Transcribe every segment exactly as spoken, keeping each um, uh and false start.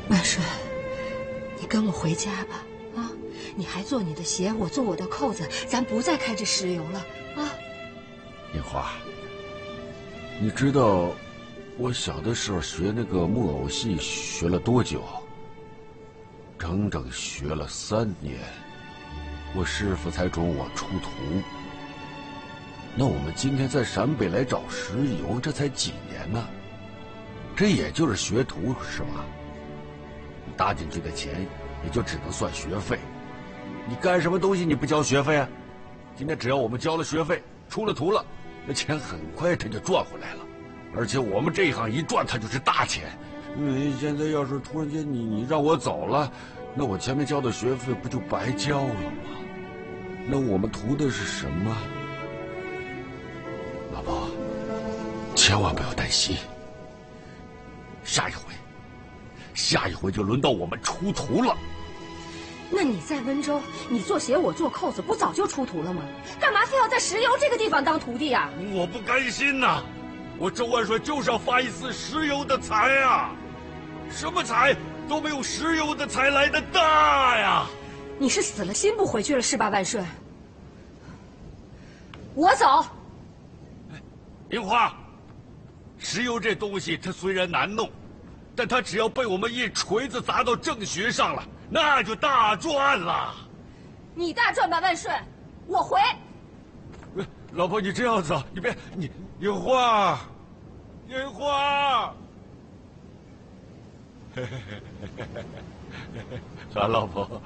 万顺，你跟我回家吧，啊！你还做你的鞋，我做我的扣子，咱不再开这石油了，啊！ 樱花，你知道我小的时候学那个木偶戏学了多久？整整学了三年，我师傅才准我出徒。那我们今天在陕北来找石油，这才几年呢？这也就是学徒是吧？你搭进去的钱也就只能算学费。你干什么东西你不交学费啊？今天只要我们交了学费，出了徒了，那钱很快他就赚回来了。而且我们这一行一赚，它就是大钱。嗯，现在要是突然间你你让我走了，那我前面交的学费不就白交了吗？那我们图的是什么？老婆，千万不要担心。下一回，下一回就轮到我们出徒了。 那你在温州，你做鞋，我做扣子，不早就出徒了吗？干嘛非要在石油这个地方当徒弟呀？ 我不甘心呐！我周万顺就是要发一次石油的财啊！什么财都没有石油的财来的大呀！ 你是死了心不回去了是吧，万顺？我走。 樱花，石油这东西它虽然难弄，但它只要被我们一锤子砸到正穴上了，那就大赚了。 你大赚吧，万顺，我回。 老婆，你这样子，你别你樱花，樱花。好，老婆。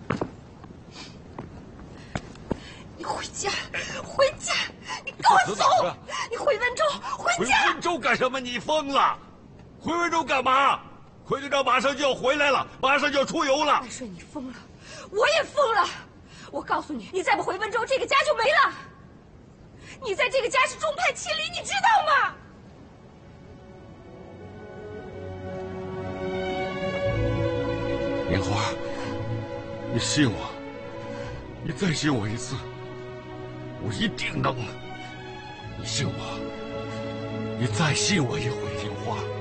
你回家，回家！你跟我走！你回温州，回家！ 回温州干什么？你疯了！回温州干嘛？奎队长马上就要回来了，马上就要出游了。 万顺，你疯了，我也疯了！我告诉你，你再不回温州，这个家就没了。你在这个家是众叛亲离，你知道吗？ 莲花，你信我，你再信我一次，我一定能。你信我，你再信我一回，莲花。